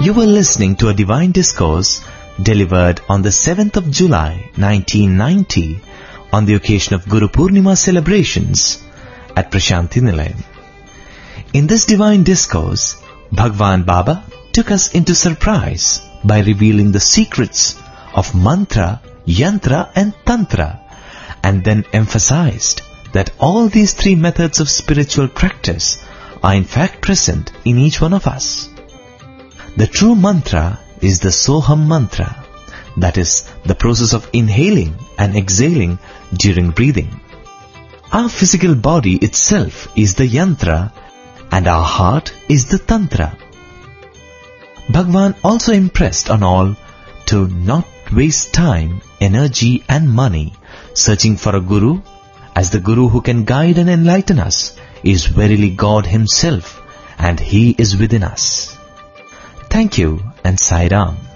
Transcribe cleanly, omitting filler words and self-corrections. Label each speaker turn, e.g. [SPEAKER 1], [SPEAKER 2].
[SPEAKER 1] You were listening to a divine discourse delivered on the 7th of July 1990 on the occasion of Guru Purnima celebrations at Prashanti Nilayam. In this divine discourse, Bhagwan Baba took us into surprise by revealing the secrets of mantra, yantra and tantra, and then emphasized that all these three methods of spiritual practice are in fact present in each one of us. The true mantra is the Soham mantra, that is, the process of inhaling and exhaling during breathing. Our physical body itself is the yantra and our heart is the tantra. Bhagwan also impressed on all to not waste time, energy and money searching for a guru, as the guru who can guide and enlighten us is verily God himself, and he is within us. Thank you and Sai Ram.